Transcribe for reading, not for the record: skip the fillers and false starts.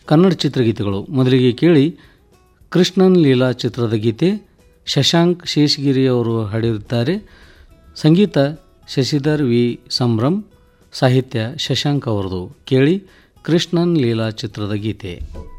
ಕನ್ನಡ ಚಿತ್ರಗೀತೆಗಳು. ಮೊದಲಿಗೆ ಕೇಳಿ ಕೃಷ್ಣನ್ ಲೀಲಾ ಚಿತ್ರದ ಗೀತೆ. ಶಶಾಂಕ್ ಶೇಷಗಿರಿ ಅವರು ಹಾಡಿರುತ್ತಾರೆ. ಸಂಗೀತ ಶಶಿಧರ್ ವಿ ಸಂಭ್ರಮ್, ಸಾಹಿತ್ಯ ಶಶಾಂಕ್ ಅವರದು. ಕೇಳಿ ಕೃಷ್ಣನ್ ಲೀಲಾ ಚಿತ್ರದ ಗೀತೆ.